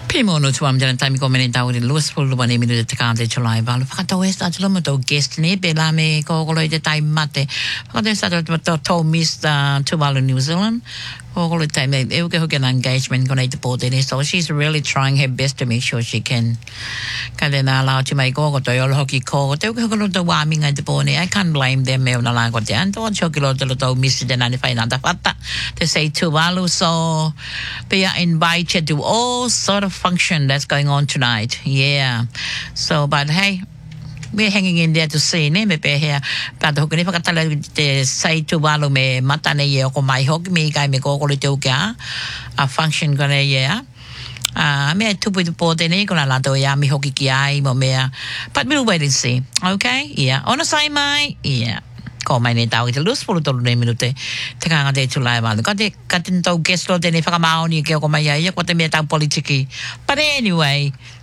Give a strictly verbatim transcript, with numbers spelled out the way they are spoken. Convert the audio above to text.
Primo no tuam jalan time ko menin tawri lus pulu bani minu de tekante chulai balu fakata west at lomo to guest ni bela me ko ko de time mate fakata sa to to miss to balu New Zealand ko ko time e ke hoken engagement ko na ite pote ni so she's really trying her best to make sure she can kada na lao chi mai ko ko to yo hoki ko te ko ko to wa mi ngai te pone I can't blame them me na la ko te anto cho kilo to to miss de na ni fai na ta fatta to say to balu so they are invited to all sort of function that's going on tonight. Yeah. So, but hey, we're hanging in there to see ne me pe here. But ho kini fakatala te say to balu me mata ne ye ko mai hok me kai me ko ko le ka a function ko ne ye. Ah, me tu pu po te ne ko la to ya mi hoki ki ai mo me. But we'll wait and see. Okay? Yeah. Ona sai mai. Yeah. Ko mai ne tau te lus pulu tolu ne minute te kanga te tulai ba ka te ka te tau guest lo te ne whakamao ni ke ko mai ai ko te me tau politiki but anyway